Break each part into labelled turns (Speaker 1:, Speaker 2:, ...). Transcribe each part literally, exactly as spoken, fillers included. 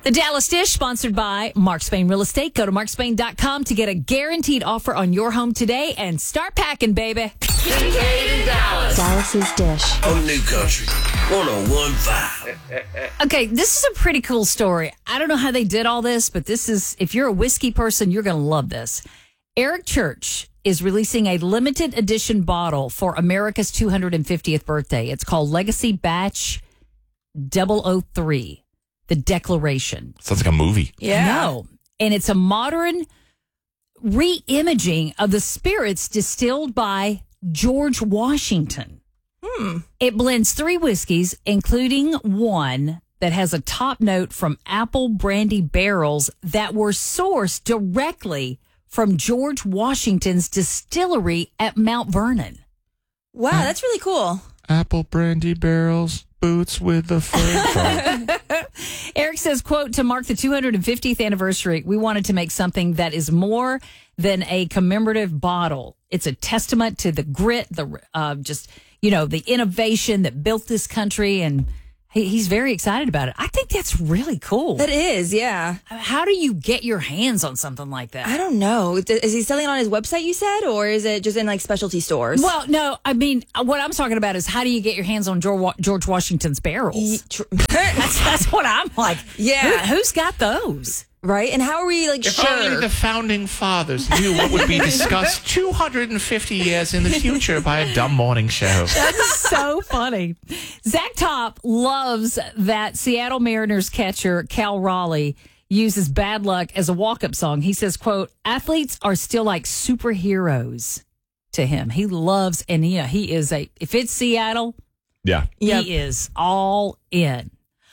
Speaker 1: The Dallas Dish, sponsored by Mark Spain Real Estate. Go to mark spain dot com to get a guaranteed offer on your home today and start packing, baby.
Speaker 2: Kincaid in Dallas.
Speaker 3: Dallas's Dish.
Speaker 2: On New Country one oh one point five.
Speaker 1: Okay, this is a pretty cool story. I don't know how they did all this, but this is, if you're a whiskey person, you're going to love this. Eric Church is releasing a limited edition bottle for America's two hundred fiftieth birthday. It's called Legacy Batch double oh three. The Declaration.
Speaker 4: Sounds like a movie.
Speaker 1: Yeah. No. And it's a modern re-imaging of the spirits distilled by George Washington. Hmm. It blends three whiskeys, including one that has a top note from apple brandy barrels that were sourced directly from George Washington's distillery at Mount Vernon.
Speaker 5: Wow, that's really cool.
Speaker 4: Apple brandy barrels. Boots with the fur.
Speaker 1: Eric says, quote, to mark the two hundred fiftieth anniversary, we wanted to make something that is more than a commemorative bottle. It's a testament to the grit, the uh, just, you know, the innovation that built this country. And he, he's very excited about it. I think that's really cool.
Speaker 5: That is, yeah.
Speaker 1: How do you get your hands on something like that?
Speaker 5: I don't know. Is he selling it on his website, you said, or is it just in like specialty stores?
Speaker 1: Well, no, I mean, what I'm talking about is how do you get your hands on George Washington's barrels? that's, that's what I'm like.
Speaker 5: Yeah.
Speaker 1: Who, who's got those?
Speaker 5: Right? And how are we like
Speaker 4: if
Speaker 5: sure?
Speaker 4: only the founding fathers knew what would be discussed two hundred fifty years in the future by a dumb morning show.
Speaker 1: That's so funny. Zach Top loves that Seattle Mariners catcher Cal Raleigh uses Bad Luck as a walk-up song. He says, quote, athletes are still like superheroes to him. He loves, and yeah, he is a, if it's Seattle,
Speaker 4: yeah,
Speaker 1: he yep. is all in.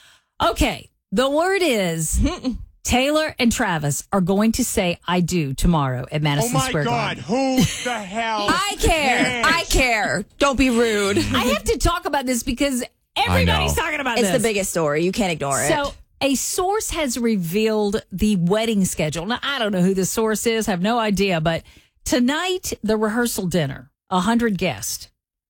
Speaker 1: Okay, the word is... Taylor and Travis are going to say I do tomorrow at Madison Square Garden.
Speaker 6: Oh, my God. Who the hell?
Speaker 5: I care.
Speaker 6: cares?
Speaker 5: I care. Don't be rude.
Speaker 1: I have to talk about this because everybody's talking about
Speaker 5: it's
Speaker 1: this.
Speaker 5: It's the biggest story. You can't ignore it.
Speaker 1: So a source has revealed the wedding schedule. Now, I don't know who the source is. I have no idea. But tonight, the rehearsal dinner, one hundred guests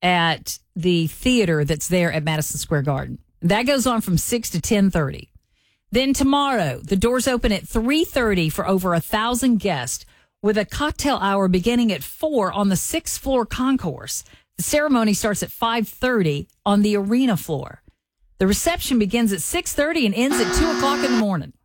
Speaker 1: at the theater that's there at Madison Square Garden. That goes on from six to ten thirty. Then tomorrow, the doors open at three thirty for over a thousand guests with a cocktail hour beginning at four on the sixth floor concourse. The ceremony starts at five thirty on the arena floor. The reception begins at six thirty and ends at two o'clock in the morning.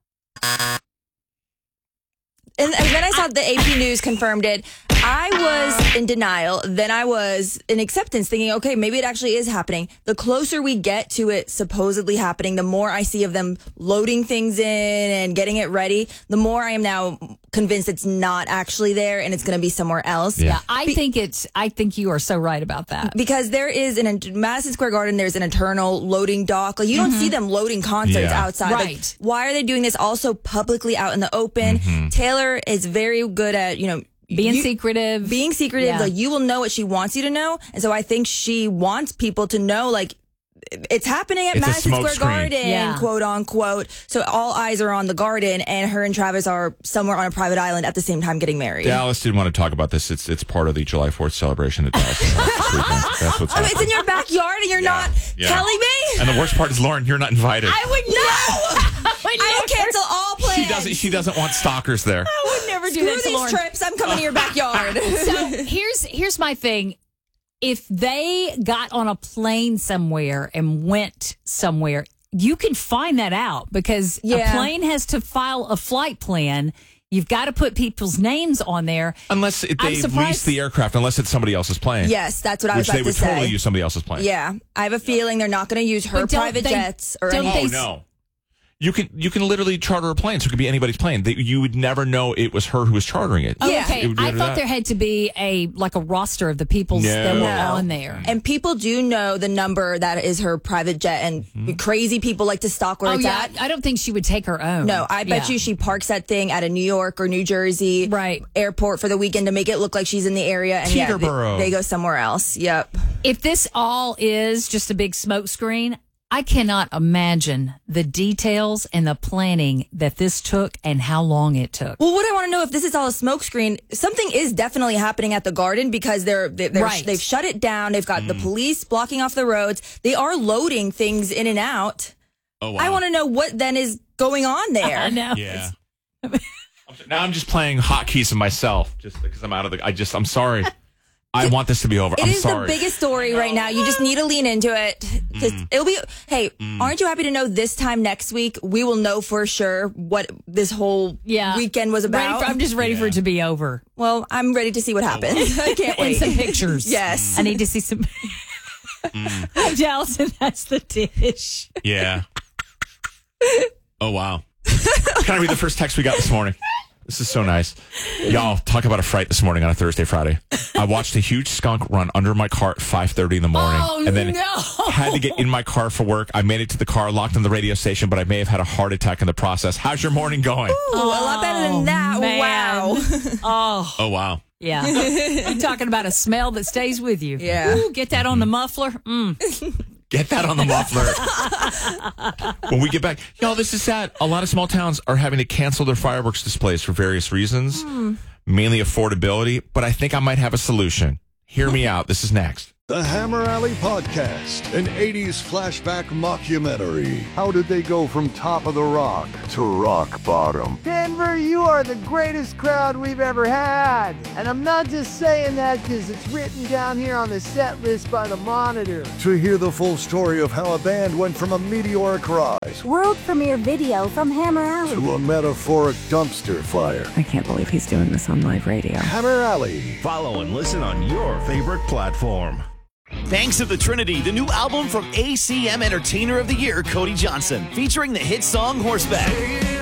Speaker 5: And, and then I saw the A P News confirmed it. I was in denial. Then I was in acceptance, thinking, okay, maybe it actually is happening. The closer we get to it supposedly happening, the more I see of them loading things in and getting it ready, the more I am now convinced it's not actually there and it's going to be somewhere else.
Speaker 1: Yeah, yeah I Be- think it's. I think you are so right about that.
Speaker 5: Because there is an Madison Square Garden. There's an internal loading dock. Like you don't mm-hmm. see them loading concerts
Speaker 4: yeah.
Speaker 5: outside.
Speaker 1: Right?
Speaker 5: Like, why are they doing this also publicly out in the open? Mm-hmm. Taylor is very good at you know.
Speaker 1: Being
Speaker 5: you,
Speaker 1: secretive.
Speaker 5: Being secretive. Yeah. Like, you will know what she wants you to know. And so I think she wants people to know, like, it's happening at
Speaker 4: it's
Speaker 5: Madison Square
Speaker 4: screen.
Speaker 5: Garden,
Speaker 1: yeah.
Speaker 5: quote unquote. So all eyes are on the garden, and her and Travis are somewhere on a private island at the same time getting married.
Speaker 4: Dallas didn't want to talk about this. It's it's part of the July fourth celebration at Dallas. That's what's
Speaker 5: I mean, it's in your backyard, and you're
Speaker 4: yeah.
Speaker 5: not
Speaker 4: yeah.
Speaker 5: telling me?
Speaker 4: And the worst part is, Lauren, you're not invited.
Speaker 1: I would no. I, would
Speaker 5: I will cancel all plans.
Speaker 4: She doesn't. She doesn't want stalkers there.
Speaker 1: I would never do
Speaker 5: Screw
Speaker 1: that to
Speaker 5: these
Speaker 1: Lauren.
Speaker 5: trips. I'm coming to your backyard.
Speaker 1: So here's here's my thing. If they got on a plane somewhere and went somewhere, you can find that out because
Speaker 5: yeah.
Speaker 1: a plane has to file a flight plan. You've got to put people's names on there.
Speaker 4: Unless it, they lease the aircraft, unless it's somebody else's plane.
Speaker 5: Yes, that's what I was
Speaker 4: Which
Speaker 5: about
Speaker 4: they
Speaker 5: to
Speaker 4: would totally
Speaker 5: say.
Speaker 4: use somebody else's plane.
Speaker 5: Yeah, I have a feeling they're not going to use her
Speaker 1: But don't
Speaker 5: private
Speaker 1: they-
Speaker 5: jets or
Speaker 1: don't
Speaker 5: anything.
Speaker 1: they-
Speaker 4: Oh, no. You can you can literally charter a plane, so it could be anybody's plane. They, you would never know it was her who was chartering it.
Speaker 1: Oh,
Speaker 5: Yeah.
Speaker 1: okay.
Speaker 4: It would be
Speaker 1: I
Speaker 4: under
Speaker 1: thought
Speaker 4: that.
Speaker 1: there had to be a like a roster of the people
Speaker 4: No.
Speaker 1: that were
Speaker 5: No.
Speaker 1: on there.
Speaker 5: And people do know the number that is her private jet, and
Speaker 4: Mm-hmm.
Speaker 5: crazy people like to stalk where
Speaker 1: Oh
Speaker 5: it's
Speaker 1: yeah,
Speaker 5: at.
Speaker 1: I don't think she would take her own.
Speaker 5: No, I bet
Speaker 1: Yeah.
Speaker 5: you she parks that thing at a New York or New Jersey
Speaker 1: Right.
Speaker 5: airport for the weekend to make it look like she's in the area. And yeah,
Speaker 4: Peterborough.
Speaker 5: they, they go somewhere else. Yep.
Speaker 1: If this all is just a big smoke screen, I cannot imagine the details and the planning that this took and how long it took.
Speaker 5: Well, what I want to know if this is all a smokescreen, something is definitely happening at the Garden because they're, they're, they're
Speaker 1: Right.
Speaker 5: they've shut it down. They've got
Speaker 4: Mm.
Speaker 5: the police blocking off the roads. They are loading things in and out.
Speaker 4: Oh, wow.
Speaker 5: I want to know what then is going on there?
Speaker 1: I know.
Speaker 4: Yeah. Now I'm just playing hotkeys of myself just because I'm out of the. I just. I'm sorry. I want this to be over.
Speaker 5: It
Speaker 4: I'm
Speaker 5: is
Speaker 4: sorry.
Speaker 5: the biggest story right now. You just need to lean into it. Because
Speaker 4: Mm.
Speaker 5: it'll be, hey, aren't you happy to know this time next week we will know for sure what this whole
Speaker 1: Yeah.
Speaker 5: weekend was
Speaker 1: Ready
Speaker 5: about?
Speaker 1: for- I'm just ready for it to be over.
Speaker 5: well, I'm ready to see what happens. I can't
Speaker 1: And
Speaker 5: wait.
Speaker 1: some pictures.
Speaker 5: Yes.
Speaker 1: I need to see some. I'm jealous, and that's the dish.
Speaker 4: Yeah. Oh wow. Can I read the first text we got this morning? This is so nice. Y'all, talk about a fright this morning on a Thursday, Friday. I watched a huge skunk run under my car at five thirty in the morning.
Speaker 1: Oh,
Speaker 4: and then
Speaker 1: no.
Speaker 4: had to get in my car for work. I made it to the car, locked in the radio station, but I may have had a heart attack in the process. How's your morning going?
Speaker 5: Ooh, a lot better than that.
Speaker 1: man.
Speaker 5: Wow.
Speaker 1: Oh,
Speaker 4: Oh, wow.
Speaker 1: yeah. You're talking about a smell that stays with you.
Speaker 5: Yeah.
Speaker 1: Ooh, get that on the muffler. Mm.
Speaker 4: Get that on the muffler. When we get back, y'all, this is sad. A lot of small towns are having to cancel their fireworks displays for various reasons, mainly affordability, but I think I might have a solution. Hear me out. This is next.
Speaker 3: The Hammer Alley Podcast, an eighties flashback mockumentary. How did they go from top of the rock to rock bottom?
Speaker 6: Denver, you are the greatest crowd we've ever had. And I'm not just saying that because it's written down here on the set list by the Monitor.
Speaker 3: To hear the full story of how a band went from a meteoric rise
Speaker 7: World premiere video from Hammer Alley.
Speaker 3: to a metaphoric dumpster fire.
Speaker 8: I can't believe he's doing this on live radio.
Speaker 3: Hammer Alley.
Speaker 9: Follow and listen on your favorite platform. Thanks to the Trinity, the new album from A C M Entertainer of the Year, Cody Johnson, featuring the hit song Horseback.